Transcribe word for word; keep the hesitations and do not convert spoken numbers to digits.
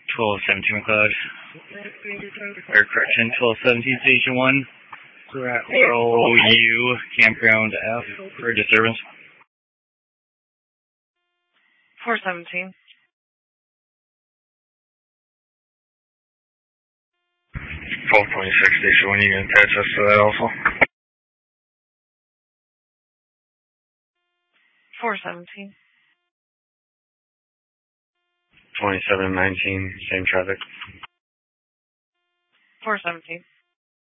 twelve seventeen McLeod. Or correction, twelve seventeen Station one. O U Campground F for disturbance. four seventeen. twelve twenty-six Station one, you can attach us to that also. four seventeen. twenty-seven nineteen, same traffic. four seventeen.